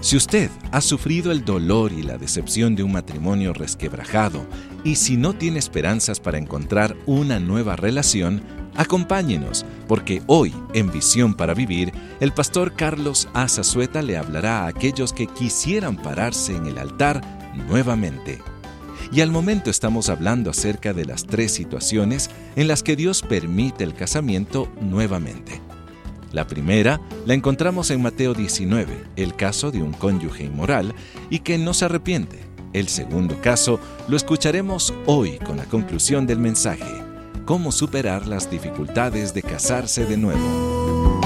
Si usted ha sufrido el dolor y la decepción de un matrimonio resquebrajado y si no tiene esperanzas para encontrar una nueva relación, acompáñenos, porque hoy, en Visión para Vivir, el pastor Carlos A. Zazueta le hablará a aquellos que quisieran pararse en el altar nuevamente. Y al momento estamos hablando acerca de las 3 situaciones en las que Dios permite el casamiento nuevamente. La primera la encontramos en Mateo 19, el caso de un cónyuge inmoral y que no se arrepiente. El segundo caso lo escucharemos hoy con la conclusión del mensaje: cómo superar las dificultades de casarse de nuevo.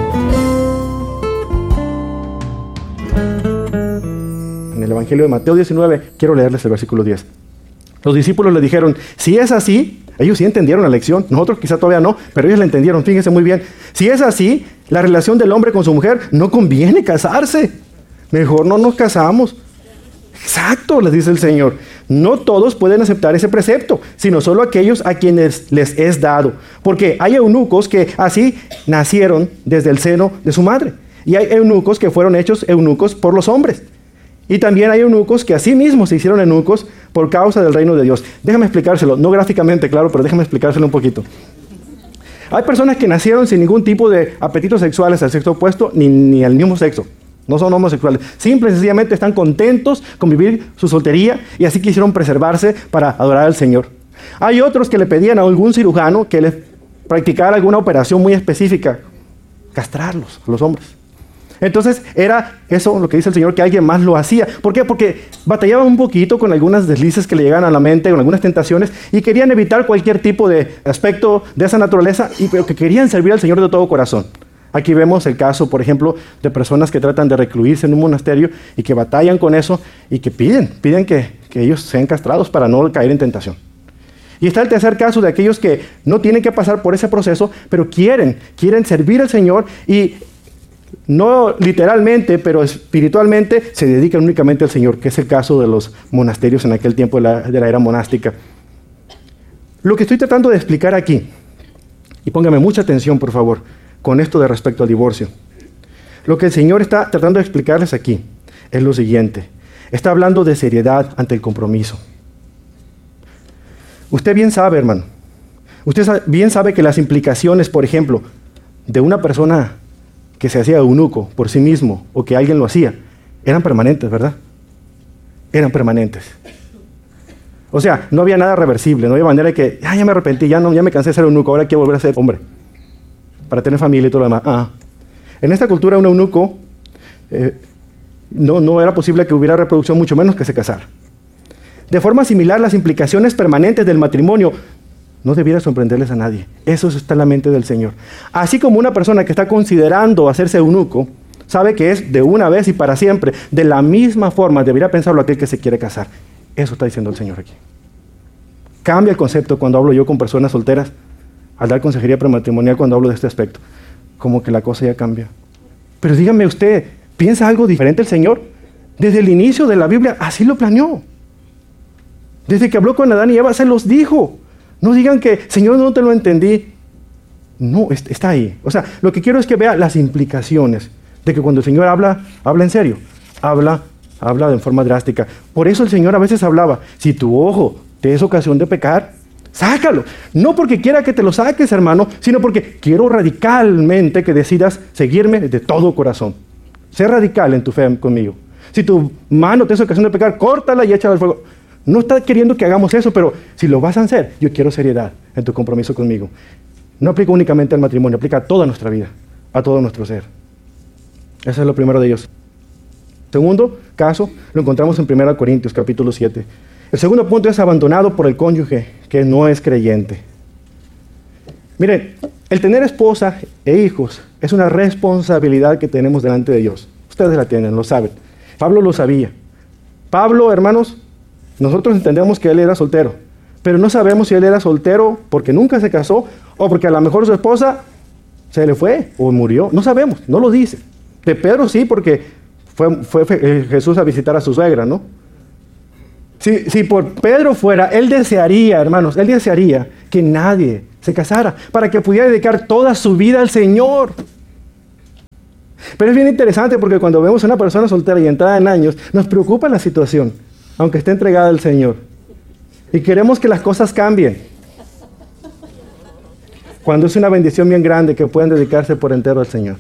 En el Evangelio de Mateo 19, quiero leerles el versículo 10. Los discípulos le dijeron, si es así, ellos sí entendieron la lección, nosotros quizá todavía no, pero ellos la entendieron, fíjense muy bien. Si es así, la relación del hombre con su mujer, no conviene casarse. Mejor no nos casamos. Exacto, les dice el Señor. No todos pueden aceptar ese precepto, sino solo aquellos a quienes les es dado. Porque hay eunucos que así nacieron desde el seno de su madre. Y hay eunucos que fueron hechos eunucos por los hombres. Y también hay eunucos que así mismos se hicieron eunucos por causa del reino de Dios. Déjame explicárselo, no gráficamente, claro, pero déjame explicárselo un poquito. Hay personas que nacieron sin ningún tipo de apetitos sexuales al sexo opuesto ni al mismo sexo. No son homosexuales. Simple y sencillamente están contentos con vivir su soltería y así quisieron preservarse para adorar al Señor. Hay otros que le pedían a algún cirujano que les practicara alguna operación muy específica, castrarlos, los hombres. Entonces era eso lo que dice el Señor, que alguien más lo hacía. ¿Por qué? Porque batallaban un poquito con algunas deslices que le llegaban a la mente, con algunas tentaciones, y querían evitar cualquier tipo de aspecto de esa naturaleza, pero que querían servir al Señor de todo corazón. Aquí vemos el caso, por ejemplo, de personas que tratan de recluirse en un monasterio y que batallan con eso y que piden que ellos sean castrados para no caer en tentación. Y está el tercer caso de aquellos que no tienen que pasar por ese proceso, pero quieren servir al Señor y no literalmente, pero espiritualmente se dedican únicamente al Señor, que es el caso de los monasterios en aquel tiempo de la era monástica. Lo que estoy tratando de explicar aquí, y póngame mucha atención por favor, con esto de respecto al divorcio. Lo que el Señor está tratando de explicarles aquí es lo siguiente. Está hablando de seriedad ante el compromiso. Usted bien sabe, hermano, bien sabe que las implicaciones, por ejemplo, de una persona que se hacía eunuco por sí mismo o que alguien lo hacía, eran permanentes, ¿verdad? Eran permanentes. O sea, no había nada reversible, no había manera de que, ya me arrepentí, ya me cansé de ser eunuco, ahora quiero volver a ser hombre, para tener familia y todo lo demás. En esta cultura un eunuco no era posible que hubiera reproducción, mucho menos que se casara. De forma similar, las implicaciones permanentes del matrimonio no debiera sorprenderles a nadie. Eso está en la mente del Señor. Así como una persona que está considerando hacerse eunuco, sabe que es de una vez y para siempre, de la misma forma debería pensarlo aquel que se quiere casar. Eso está diciendo el Señor aquí. Cambia el concepto cuando hablo yo con personas solteras, al dar consejería prematrimonial cuando hablo de este aspecto. Como que la cosa ya cambia. Pero dígame usted, ¿piensa algo diferente el Señor? Desde el inicio de la Biblia, así lo planeó. Desde que habló con Adán y Eva, se los dijo. No digan que, Señor, no te lo entendí. No, está ahí. O sea, lo que quiero es que vea las implicaciones de que cuando el Señor habla en serio. Habla de forma drástica. Por eso el Señor a veces hablaba, si tu ojo te es ocasión de pecar, sácalo. No porque quiera que te lo saques, hermano, sino porque quiero radicalmente que decidas seguirme de todo corazón. Sé radical en tu fe conmigo. Si tu mano te es ocasión de pecar, córtala y échala al fuego. No está queriendo que hagamos eso, pero si lo vas a hacer, yo quiero seriedad en tu compromiso conmigo. No aplica únicamente al matrimonio, aplica a toda nuestra vida, a todo nuestro ser. Eso es lo primero de ellos. Segundo caso, lo encontramos en 1 Corintios, capítulo 7. El segundo punto es abandonado por el cónyuge que no es creyente. Miren, el tener esposa e hijos es una responsabilidad que tenemos delante de Dios. Ustedes la tienen, lo saben. Pablo lo sabía. Pablo, hermanos, nosotros entendemos que él era soltero, pero no sabemos si él era soltero porque nunca se casó o porque a lo mejor su esposa se le fue o murió. No sabemos, no lo dice. De Pedro sí, porque fue Jesús a visitar a su suegra, ¿no? Si por Pedro fuera, él desearía, hermanos, él desearía que nadie se casara para que pudiera dedicar toda su vida al Señor. Pero es bien interesante porque cuando vemos a una persona soltera y entrada en años, nos preocupa la situación, aunque esté entregada al Señor. Y queremos que las cosas cambien. Cuando es una bendición bien grande que puedan dedicarse por entero al Señor.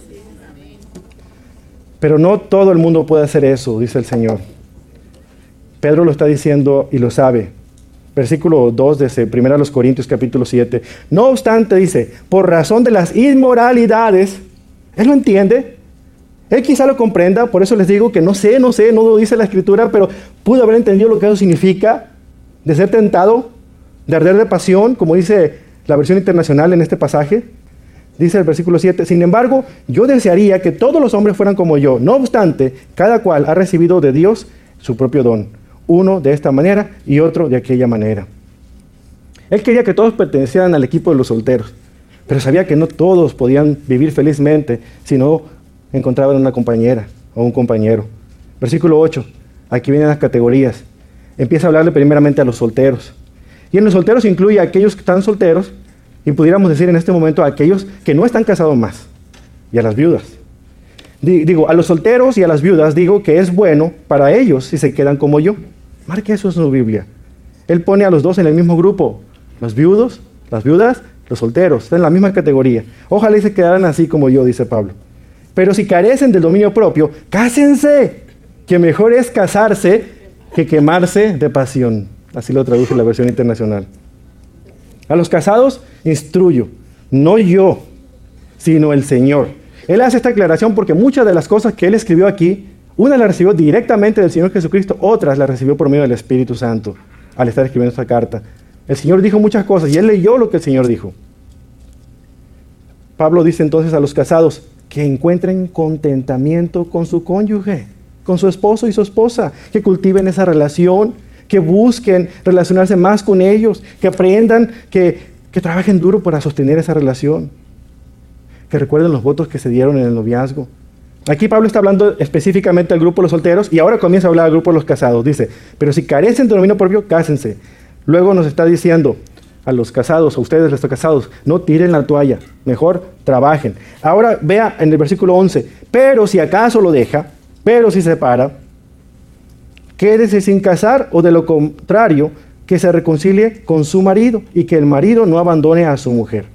Pero no todo el mundo puede hacer eso, dice el Señor. Pedro lo está diciendo y lo sabe. Versículo 2 de 1 Corintios capítulo 7. No obstante, dice, por razón de las inmoralidades, él lo entiende, él quizá lo comprenda, por eso les digo que no lo dice la Escritura, pero pudo haber entendido lo que eso significa, de ser tentado, de arder de pasión, como dice la versión internacional en este pasaje. Dice el versículo 7, sin embargo, yo desearía que todos los hombres fueran como yo. No obstante, cada cual ha recibido de Dios su propio don. Uno de esta manera y otro de aquella manera. Él quería que todos pertenecieran al equipo de los solteros, pero sabía que no todos podían vivir felizmente si no encontraban una compañera o un compañero. Versículo 8, aquí vienen las categorías. Empieza a hablarle primeramente a los solteros. Y en los solteros incluye a aquellos que están solteros, y pudiéramos decir en este momento a aquellos que no están casados más, y a las viudas. Digo, a los solteros y a las viudas digo que es bueno para ellos si se quedan como yo. Marque eso en su Biblia. Él pone a los dos en el mismo grupo. Los viudos, las viudas, los solteros. Están en la misma categoría. Ojalá y se quedaran así como yo, dice Pablo. Pero si carecen del dominio propio, cásense, que mejor es casarse que quemarse de pasión. Así lo traduce la versión internacional. A los casados, instruyo. No yo, sino el Señor. Él hace esta aclaración porque muchas de las cosas que él escribió aquí, una la recibió directamente del Señor Jesucristo, otras la recibió por medio del Espíritu Santo, al estar escribiendo esta carta. El Señor dijo muchas cosas y él leyó lo que el Señor dijo. Pablo dice entonces a los casados que encuentren contentamiento con su cónyuge, con su esposo y su esposa, que cultiven esa relación, que busquen relacionarse más con ellos, que aprendan, que trabajen duro para sostener esa relación, que recuerden los votos que se dieron en el noviazgo. Aquí Pablo está hablando específicamente al grupo de los solteros y ahora comienza a hablar al grupo de los casados. Dice, pero si carecen de dominio propio, cásense. Luego nos está diciendo a los casados, a ustedes los casados, no tiren la toalla, mejor trabajen. Ahora vea en el versículo 11, pero si acaso lo deja, pero si se separa, quédese sin casar o de lo contrario, que se reconcilie con su marido y que el marido no abandone a su mujer.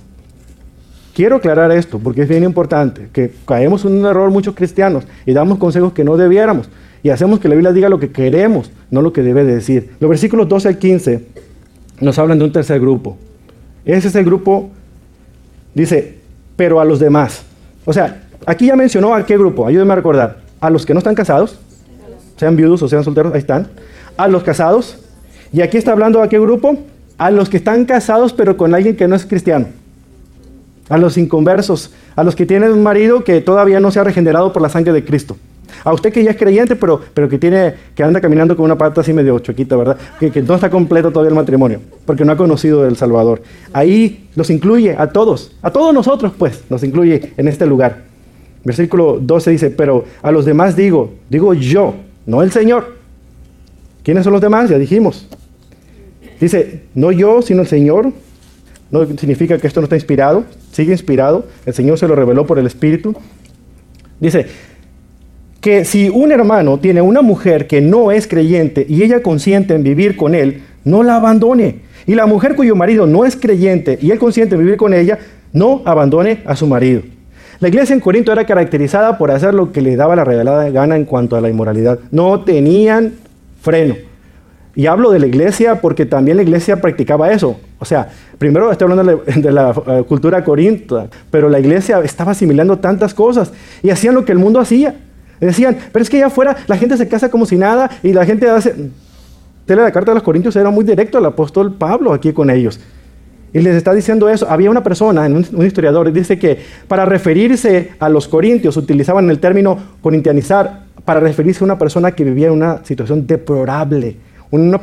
Quiero aclarar esto porque es bien importante, que caemos en un error muchos cristianos y damos consejos que no debiéramos y hacemos que la Biblia diga lo que queremos, no lo que debe de decir. Los versículos 12 al 15 nos hablan de un tercer grupo. Ese es el grupo, dice, pero a los demás. O sea, aquí ya mencionó a qué grupo, ayúdenme a recordar. A los que no están casados, sean viudos o sean solteros, ahí están. A los casados. Y aquí está hablando a qué grupo, a los que están casados pero con alguien que no es cristiano. A los inconversos, a los que tienen un marido que todavía no se ha regenerado por la sangre de Cristo. A usted que ya es creyente, pero que anda caminando con una pata así medio choquita, ¿verdad? Que no está completo todavía el matrimonio, porque no ha conocido el Salvador. Ahí los incluye a todos nosotros pues, nos incluye en este lugar. Versículo 12 dice, pero a los demás digo yo, no el Señor. ¿Quiénes son los demás? Ya dijimos. Dice, no yo, sino el Señor. No significa que esto no está inspirado, sigue inspirado. El Señor se lo reveló por el Espíritu. Dice que si un hermano tiene una mujer que no es creyente y ella consiente en vivir con él, no la abandone. Y la mujer cuyo marido no es creyente y él consiente en vivir con ella, no abandone a su marido. La iglesia en Corinto era caracterizada por hacer lo que le daba la revelada gana en cuanto a la inmoralidad. No tenían freno. Y hablo de la iglesia porque también la iglesia practicaba eso. O sea, primero estoy hablando de la cultura corintia, pero la iglesia estaba asimilando tantas cosas y hacían lo que el mundo hacía. Decían, pero es que allá afuera la gente se casa como si nada y la gente hace... La carta de los Corintios era muy directo al apóstol Pablo aquí con ellos. Y les está diciendo eso. Había una persona, un historiador, dice que para referirse a los corintios utilizaban el término corintianizar para referirse a una persona que vivía en una situación deplorable, una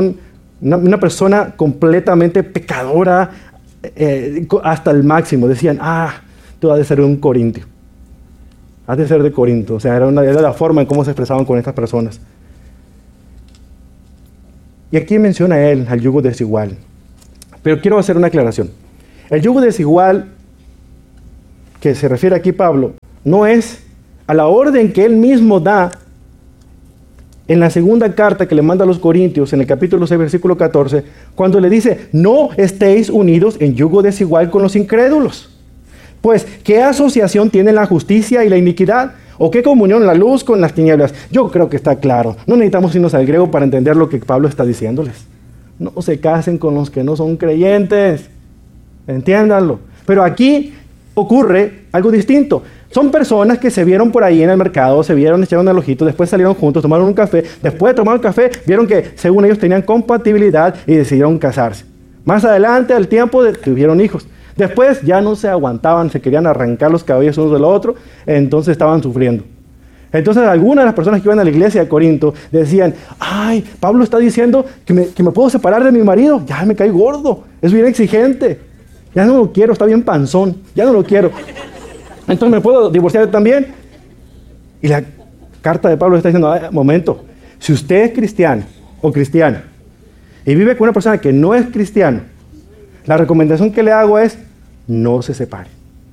persona completamente pecadora hasta el máximo. Decían, tú has de ser un corintio. Has de ser de Corinto. O sea, era la forma en cómo se expresaban con estas personas. Y aquí menciona él al yugo desigual. Pero quiero hacer una aclaración. El yugo desigual que se refiere aquí Pablo no es a la orden que él mismo da en la segunda carta que le manda a los Corintios, en el capítulo 6, versículo 14, cuando le dice, no estéis unidos en yugo desigual con los incrédulos. Pues, ¿qué asociación tienen la justicia y la iniquidad? ¿O qué comunión la luz con las tinieblas? Yo creo que está claro. No necesitamos irnos al griego para entender lo que Pablo está diciéndoles. No se casen con los que no son creyentes. Entiéndanlo. Pero aquí ocurre algo distinto. Son personas que se vieron por ahí en el mercado, se vieron, echaron el ojito, después salieron juntos, tomaron un café. Después de tomar un café, vieron que según ellos tenían compatibilidad y decidieron casarse. Más adelante, al tiempo, tuvieron hijos. Después ya no se aguantaban, se querían arrancar los cabellos unos del otro, entonces estaban sufriendo. Entonces algunas de las personas que iban a la iglesia de Corinto decían, ay, Pablo está diciendo que me puedo separar de mi marido, ya me cae gordo, es bien exigente, ya no lo quiero, está bien panzón, ya no lo quiero. Entonces me puedo divorciar también. Y la carta de Pablo está diciendo, momento, si usted es cristiano o cristiana y vive con una persona que no es cristiana, la recomendación que le hago es, no se separe.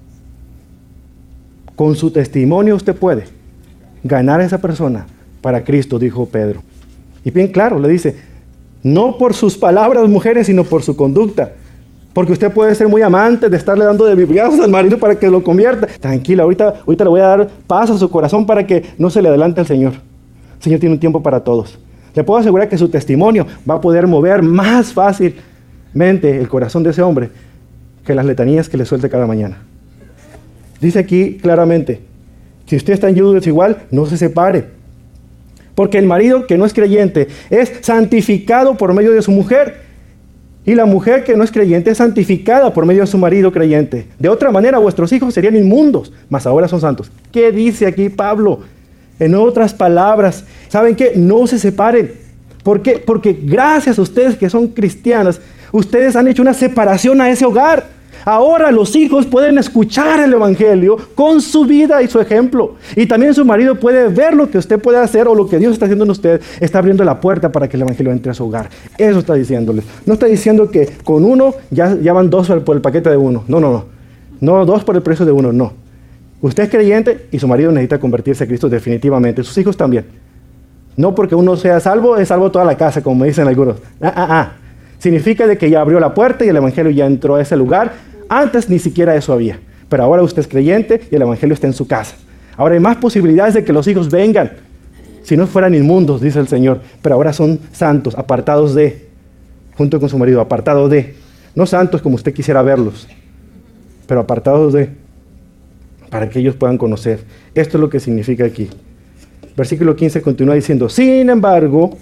Con su testimonio usted puede ganar a esa persona para Cristo, dijo Pedro. Y bien claro, le dice, no por sus palabras, mujeres, sino por su conducta. Porque usted puede ser muy amante de estarle dando de bibliazos al marido para que lo convierta. Tranquila, ahorita le voy a dar paz a su corazón para que no se le adelante al Señor. El Señor tiene un tiempo para todos. Le puedo asegurar que su testimonio va a poder mover más fácilmente el corazón de ese hombre que las letanías que le suelte cada mañana. Dice aquí claramente, si usted está en yugo desigual, no se separe. Porque el marido que no es creyente es santificado por medio de su mujer. Y la mujer que no es creyente es santificada por medio de su marido creyente. De otra manera, vuestros hijos serían inmundos, mas ahora son santos. ¿Qué dice aquí Pablo? En otras palabras, ¿saben qué? No se separen. ¿Por qué? Porque gracias a ustedes que son cristianas, ustedes han hecho una separación a ese hogar. Ahora los hijos pueden escuchar el evangelio con su vida y su ejemplo. Y también su marido puede ver lo que usted puede hacer o lo que Dios está haciendo en usted. Está abriendo la puerta para que el evangelio entre a su hogar. Eso está diciéndoles. No está diciendo que con uno ya van dos por el paquete de uno. No. No dos por el precio de uno, no. Usted es creyente y su marido necesita convertirse a Cristo definitivamente. Sus hijos también. No porque uno sea salvo, es salvo toda la casa, como me dicen algunos. Significa de que ya abrió la puerta y el evangelio ya entró a ese lugar. Antes ni siquiera eso había. Pero ahora usted es creyente y el evangelio está en su casa. Ahora hay más posibilidades de que los hijos vengan. Si no fueran inmundos, dice el Señor. Pero ahora son santos, apartados de, junto con su marido, apartados de. No santos como usted quisiera verlos, pero apartados de, para que ellos puedan conocer. Esto es lo que significa aquí. Versículo 15 continúa diciendo, sin embargo,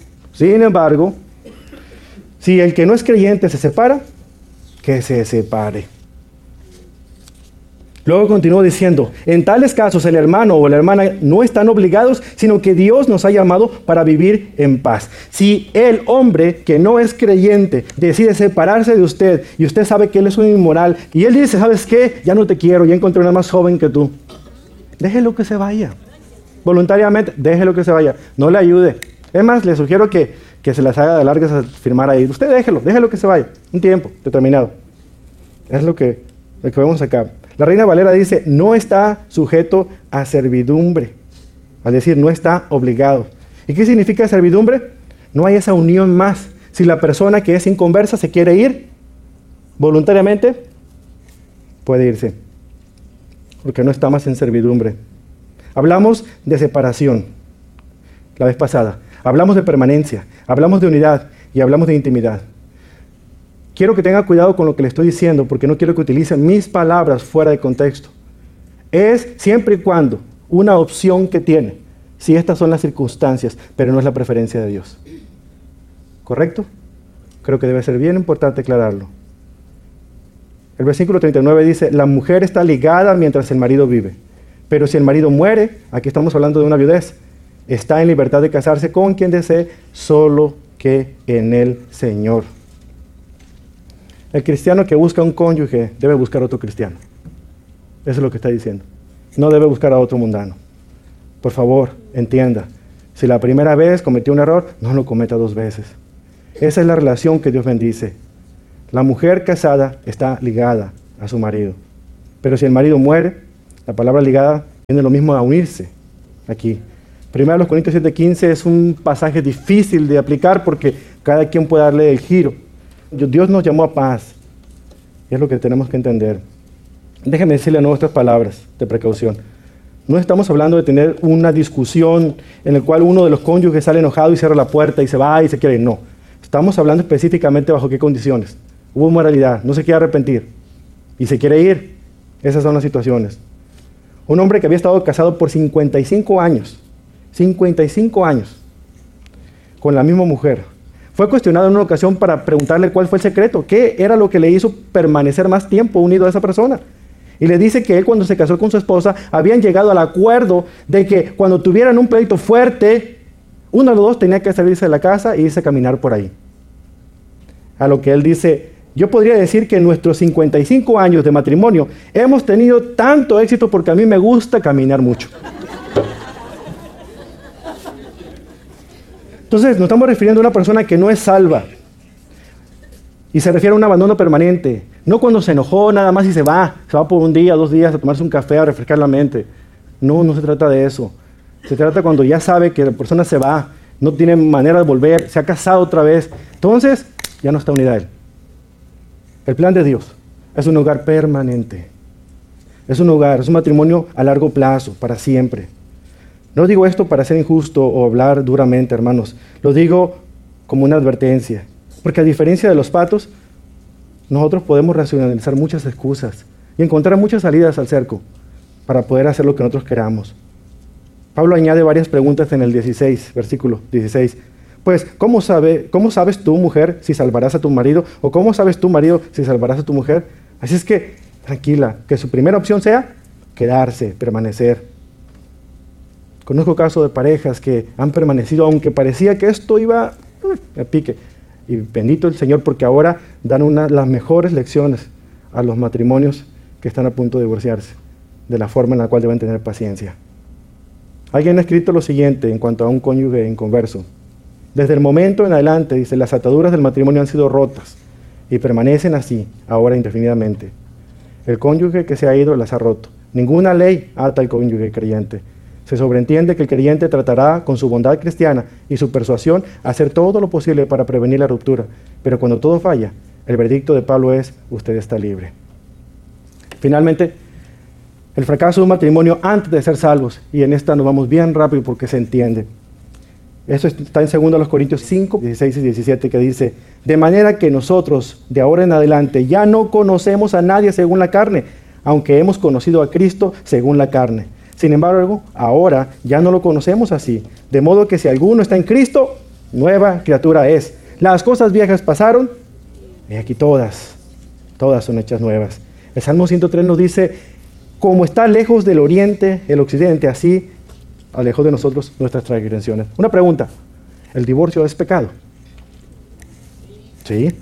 si el que no es creyente se separa, que se separe. Luego continúa diciendo, en tales casos el hermano o la hermana no están obligados, sino que Dios nos ha llamado para vivir en paz. Si el hombre que no es creyente decide separarse de usted y usted sabe que él es un inmoral y él dice, ¿sabes qué? Ya no te quiero, ya encontré una más joven que tú. Déjelo que se vaya. Voluntariamente, déjelo que se vaya. No le ayude. Es más, le sugiero que se las haga de largas a firmar ahí. Usted déjelo que se vaya. Un tiempo determinado. Es lo que vemos acá. La Reina Valera dice, no está sujeto a servidumbre. Es decir, no está obligado. ¿Y qué significa servidumbre? No hay esa unión más. Si la persona que es inconversa se quiere ir voluntariamente, puede irse. Porque no está más en servidumbre. Hablamos de separación la vez pasada. Hablamos de permanencia. Hablamos de unidad y hablamos de intimidad. Quiero que tenga cuidado con lo que le estoy diciendo porque no quiero que utilicen mis palabras fuera de contexto. Es siempre y cuando una opción que tiene, si estas son las circunstancias, pero no es la preferencia de Dios. ¿Correcto? Creo que debe ser bien importante aclararlo. El versículo 39 dice, la mujer está ligada mientras el marido vive. Pero si el marido muere, aquí estamos hablando de una viudez, está en libertad de casarse con quien desee, solo que en el Señor. El cristiano que busca un cónyuge debe buscar otro cristiano. Eso es lo que está diciendo. No debe buscar a otro mundano. Por favor, entienda. Si la primera vez cometió un error, no lo cometa dos veces. Esa es la relación que Dios bendice. La mujer casada está ligada a su marido. Pero si el marido muere, la palabra ligada Tiene lo mismo a unirse aquí. 1 Corintios 7:15 es un pasaje difícil de aplicar porque cada quien puede darle el giro. Dios nos llamó a paz. Y es lo que tenemos que entender. Déjenme decirle nuestras palabras de precaución. No estamos hablando de tener una discusión en la cual uno de los cónyuges sale enojado y cierra la puerta y se va y se quiere ir. No. Estamos hablando específicamente bajo qué condiciones. Hubo inmoralidad, no se quiere arrepentir y se quiere ir. Esas son las situaciones. Un hombre que había estado casado por 55 años, con la misma mujer, fue cuestionado en una ocasión para preguntarle cuál fue el secreto, qué era lo que le hizo permanecer más tiempo unido a esa persona. Y le dice que él, cuando se casó con su esposa, habían llegado al acuerdo de que cuando tuvieran un pleito fuerte, uno de los dos tenía que salirse de la casa e irse a caminar por ahí. A lo que él dice: yo podría decir que en nuestros 55 años de matrimonio hemos tenido tanto éxito porque a mí me gusta caminar mucho. Entonces nos estamos refiriendo a una persona que no es salva. Y se refiere a un abandono permanente. No cuando se enojó nada más y se va por un día, 2 días a tomarse un café, a refrescar la mente. No, no se trata de eso. Se trata cuando ya sabe que la persona se va, no tiene manera de volver, se ha casado otra vez. Entonces ya no está unida a él. El plan de Dios es un hogar permanente. Es un hogar, es un matrimonio a largo plazo, para siempre. No digo esto para ser injusto o hablar duramente, hermanos. Lo digo como una advertencia. Porque a diferencia de los patos, nosotros podemos racionalizar muchas excusas y encontrar muchas salidas al cerco para poder hacer lo que nosotros queramos. Pablo añade varias preguntas en el 16, versículo 16. Pues, ¿cómo sabes tú, mujer, si salvarás a tu marido? ¿O cómo sabes tú, marido, si salvarás a tu mujer? Así es que, tranquila, que su primera opción sea quedarse, permanecer. Conozco casos de parejas que han permanecido, aunque parecía que esto iba a pique. Y bendito el Señor, porque ahora dan las mejores lecciones a los matrimonios que están a punto de divorciarse, de la forma en la cual deben tener paciencia. Alguien ha escrito lo siguiente en cuanto a un cónyuge inconverso. Desde el momento en adelante, dice, las ataduras del matrimonio han sido rotas y permanecen así, ahora indefinidamente. El cónyuge que se ha ido las ha roto. Ninguna ley ata al cónyuge creyente. Se sobreentiende que el creyente tratará con su bondad cristiana y su persuasión a hacer todo lo posible para prevenir la ruptura. Pero cuando todo falla, el veredicto de Pablo es: usted está libre. Finalmente, el fracaso de un matrimonio antes de ser salvos, y en esta nos vamos bien rápido porque se entiende. Eso está en 2 Corintios 5, 16 y 17, que dice: de manera que nosotros, de ahora en adelante, ya no conocemos a nadie según la carne, aunque hemos conocido a Cristo según la carne. Sin embargo, ahora ya no lo conocemos así, de modo que si alguno está en Cristo, nueva criatura es. Las cosas viejas pasaron, y aquí todas son hechas nuevas. El Salmo 103 nos dice: como está lejos del oriente el occidente, así alejó de nosotros nuestras transgresiones. Una pregunta: ¿el divorcio es pecado? Sí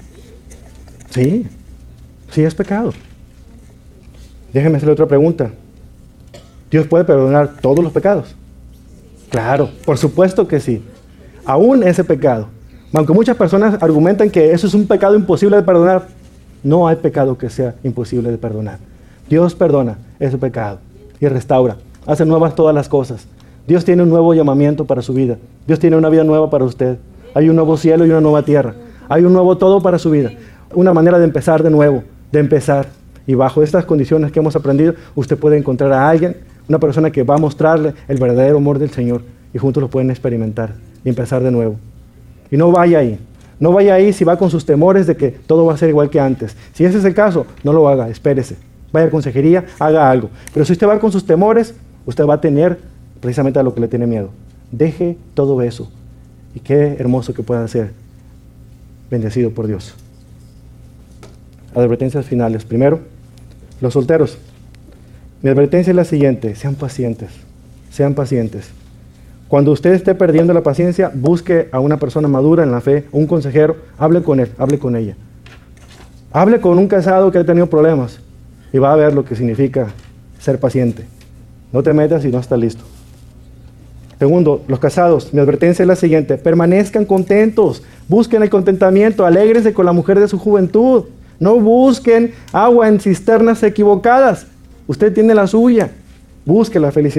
es pecado. Déjenme hacerle otra pregunta. ¿Dios puede perdonar todos los pecados? Claro, por supuesto que sí. Aún ese pecado. Aunque muchas personas argumentan que eso es un pecado imposible de perdonar, no hay pecado que sea imposible de perdonar. Dios perdona ese pecado y restaura, hace nuevas todas las cosas. Dios tiene un nuevo llamamiento para su vida. Dios tiene una vida nueva para usted. Hay un nuevo cielo y una nueva tierra. Hay un nuevo todo para su vida. Una manera de empezar de nuevo, de empezar. Y bajo estas condiciones que hemos aprendido, usted puede encontrar a alguien, una persona que va a mostrarle el verdadero amor del Señor, y juntos lo pueden experimentar y empezar de nuevo. Y no vaya ahí. No vaya ahí si va con sus temores de que todo va a ser igual que antes. Si ese es el caso, no lo haga, espérese. Vaya a consejería, haga algo. Pero si usted va con sus temores, usted va a tener precisamente a lo que le tiene miedo. Deje todo eso. Y qué hermoso que pueda ser bendecido por Dios. Advertencias finales. Primero, los solteros. Mi advertencia es la siguiente: sean pacientes, sean pacientes. Cuando usted esté perdiendo la paciencia, busque a una persona madura en la fe, un consejero, hable con él, hable con ella. Hable con un casado que ha tenido problemas y va a ver lo que significa ser paciente. No te metas si no estás listo. Segundo, los casados, mi advertencia es la siguiente: permanezcan contentos, busquen el contentamiento, alégrense con la mujer de su juventud. No busquen agua en cisternas equivocadas. Usted tiene la suya. Busque la felicidad.